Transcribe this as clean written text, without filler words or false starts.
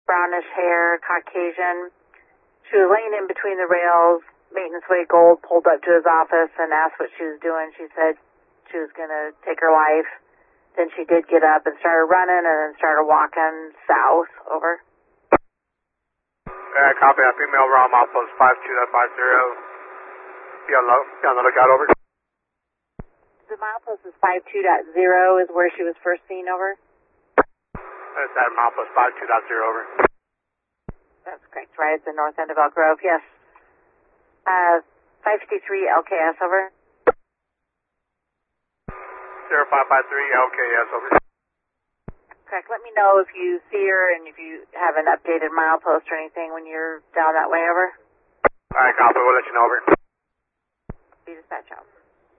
brownish hair, Caucasian. She was laying in between the rails. Maintenance Way Gold pulled up to his office and asked what she was doing. She said she was going to take her life. Then she did get up and started running and then started walking south. Over. Copy that. Female around milepost 52.50. Be on the lookout. Over. The milepost is 52.0 is where she was first seen. Over. That's at milepost 52.0. Over. That's correct, right? It's the north end of Elk Grove, yes. 553 LKS, over. 0553 LKS, over. Correct. Let me know if you see her and if you have an updated milepost or anything when you're down that way, over. All right, copy. We'll let you know, over. Be dispatch out.